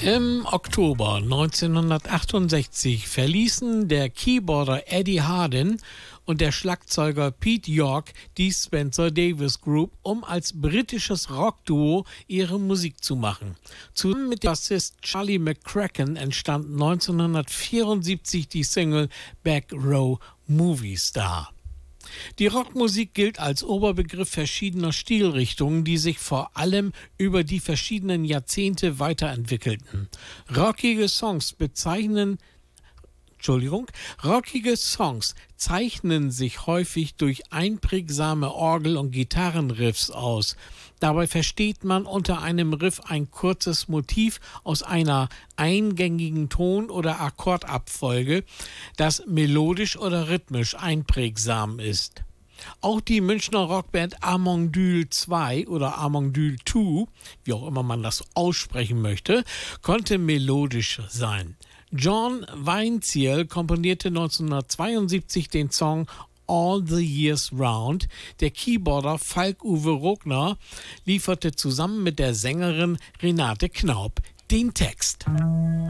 Im Oktober 1968 verließen der Keyboarder Eddie Hardin und der Schlagzeuger Pete York die Spencer Davis Group, um als britisches Rockduo ihre Musik zu machen. Zusammen mit dem Bassist Charlie McCracken entstand 1974 die Single Back Row Movie Star. Die Rockmusik gilt als Oberbegriff verschiedener Stilrichtungen, die sich vor allem über die verschiedenen Jahrzehnte weiterentwickelten. Rockige Songs zeichnen sich häufig durch einprägsame Orgel- und Gitarrenriffs aus. Dabei versteht man unter einem Riff ein kurzes Motiv aus einer eingängigen Ton- oder Akkordabfolge, das melodisch oder rhythmisch einprägsam ist. Auch die Münchner Rockband Armandule 2 oder Armandule 2, wie auch immer man das aussprechen möchte, konnte melodisch sein. John Weinzierl komponierte 1972 den Song All the Years Round. Der Keyboarder Falk-Uwe Rogner lieferte zusammen mit der Sängerin Renate Knaub den Text.